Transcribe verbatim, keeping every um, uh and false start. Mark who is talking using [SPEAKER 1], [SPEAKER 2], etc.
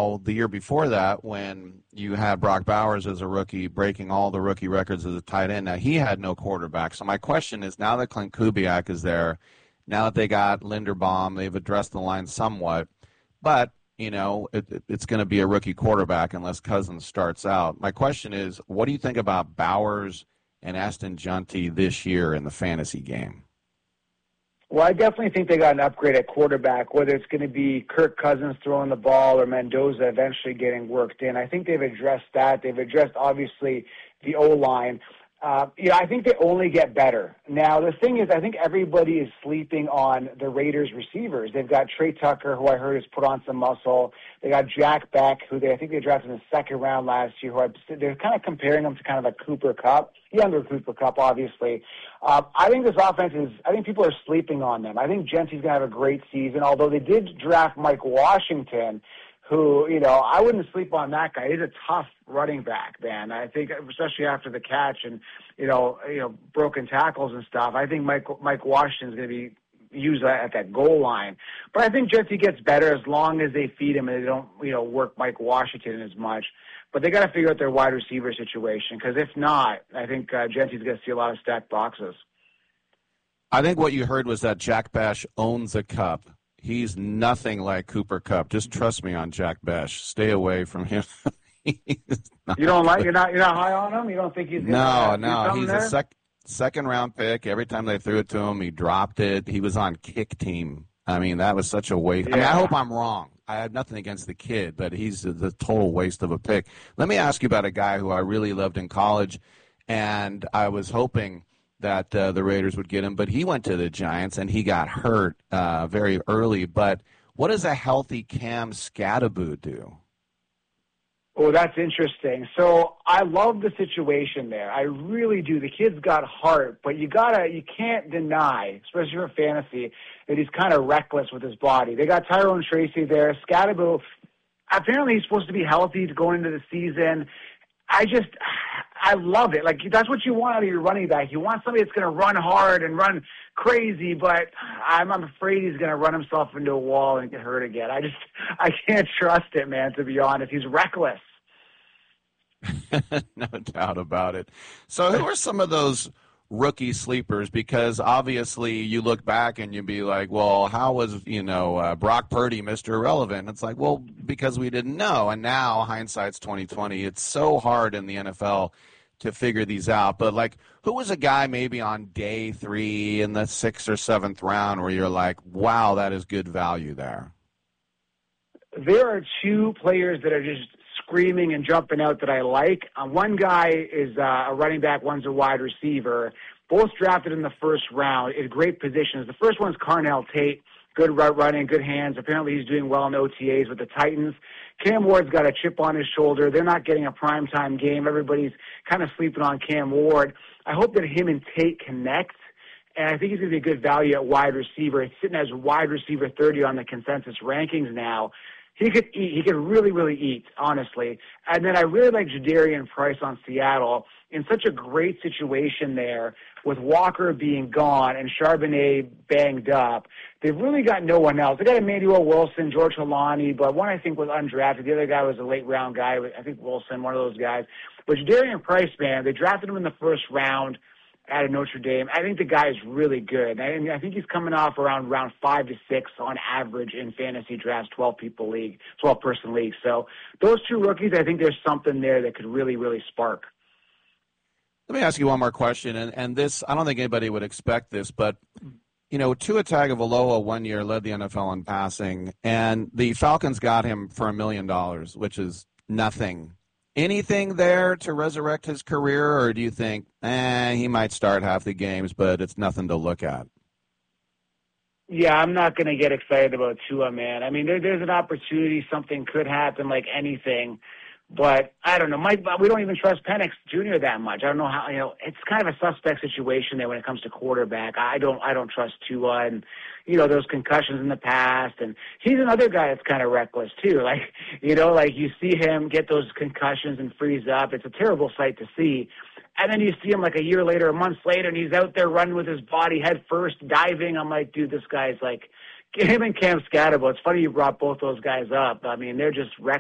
[SPEAKER 1] now the year before that when you had Brock Bowers as a rookie breaking all the rookie records as a tight end. Now, he had no quarterback. So my question is, now that Clint Kubiak is there, now that they got Linderbaum, they've addressed the line somewhat. But, you know, it, it, it's going to be a rookie quarterback unless Cousins starts out. My question is, what do you think about Bowers and Aston Junty this year in the fantasy game?
[SPEAKER 2] Well, I definitely think they got an upgrade at quarterback, whether it's going to be Kirk Cousins throwing the ball or Mendoza eventually getting worked in. I think they've addressed that. They've addressed, obviously, the O-line. Uh, you know, I think they only get better. Now, the thing is, I think everybody is sleeping on the Raiders receivers. They've got Trey Tucker, who I heard has put on some muscle. They got Jack Beck, who they I think they drafted in the second round last year. Who I, they're kind of comparing him to kind of a Cooper Kupp, younger Cooper Kupp, obviously. Uh, I think this offense is, I think people are sleeping on them. I think Genty's going to have a great season, although they did draft Mike Washington, who, you know, I wouldn't sleep on that guy. He's a tough running back, man. I think, especially after the catch and, you know, you know, broken tackles and stuff, I think Mike Mike Washington's going to be used at that goal line. But I think Genty gets better as long as they feed him and they don't, you know, work Mike Washington as much. But they got to figure out their wide receiver situation, because if not, I think uh, Genty's going to see a lot of stacked boxes.
[SPEAKER 1] I think what you heard was that Jack Bash owns a cup. He's nothing like Cooper Kupp. Just trust me on Jack Bash. Stay away from him.
[SPEAKER 2] You don't like? You're not. You're not high on him. You don't think he's
[SPEAKER 1] no, no. He's
[SPEAKER 2] there?
[SPEAKER 1] a sec, second round pick. Every time they threw it to him, he dropped it. He was on kick team. I mean, that was such a waste. Yeah. I mean, I hope I'm wrong. I have nothing against the kid, but he's the total waste of a pick. Let me ask you about a guy who I really loved in college, and I was hoping that uh, the Raiders would get him, but he went to the Giants and he got hurt uh, very early. But what does a healthy Cam Skattebo do?
[SPEAKER 2] Oh, that's interesting. So I love the situation there. I really do. The kid's got heart, but you gotta, you can't deny, especially for fantasy, that he's kind of reckless with his body. They got Tyrone Tracy there. Skattebo, apparently he's supposed to be healthy to go into the season. I just, I love it. Like, that's what you want out of your running back. You want somebody that's going to run hard and run crazy, but I'm, I'm afraid he's going to run himself into a wall and get hurt again. I just, I can't trust it, man, to be honest. He's reckless.
[SPEAKER 1] No doubt about it. So who are some of those rookie sleepers? Because obviously you look back and you'd be like, well, how was, you know, uh, Brock Purdy Mister Irrelevant? It's like, well, because we didn't know. And now hindsight's twenty twenty. It's so hard in the N F L to figure these out. But, like, who was a guy maybe on day three in the sixth or seventh round where you're like, wow, that is good value there?
[SPEAKER 2] There are two players that are just screaming and jumping out that I like. Uh, one guy is uh, a running back, one's a wide receiver. Both drafted in the first round in great positions. The first one's Carnell Tate, good route running, good hands. Apparently he's doing well in O T As with the Titans. Cam Ward's got a chip on his shoulder. They're not getting a primetime game. Everybody's kind of sleeping on Cam Ward. I hope that him and Tate connect, and I think he's going to be a good value at wide receiver. He's sitting as wide receiver thirty on the consensus rankings now. He could eat. He could really, really eat, honestly. And then I really like Jadarian Price on Seattle in such a great situation there with Walker being gone and Charbonnet banged up. They've really got no one else. They got Emmanuel Wilson, George Holani, but one I think was undrafted. The other guy was a late-round guy. I think Wilson, one of those guys. But Jadarian Price, man, they drafted him in the first round out of Notre Dame. I think the guy is really good. And I think he's coming off around round five to six on average in fantasy drafts, twelve people league, twelve person league. So those two rookies, I think there's something there that could really, really spark.
[SPEAKER 1] Let me ask you one more question, and, and this, I don't think anybody would expect this, but, you know, Tua Tagovailoa one year led the N F L in passing, and the Falcons got him for a million dollars, which is nothing. Anything there to resurrect his career, or do you think, eh, he might start half the games, but it's nothing to look at?
[SPEAKER 2] Yeah, I'm not going to get excited about Tua, man. I mean, there, there's an opportunity. Something could happen, like anything. But I don't know. Mike, we don't even trust Penix Junior that much. I don't know how, you know, it's kind of a suspect situation there when it comes to quarterback. I don't, I don't trust Tua, and, you know, those concussions in the past. And he's another guy that's kind of reckless too. Like, you know, like you see him get those concussions and freeze up. It's a terrible sight to see. And then you see him like a year later, a month later, and he's out there running with his body head first, diving. I'm like, dude, this guy's like, him and Cam Skattebo. It's funny you brought both those guys up. I mean, they're just reckless.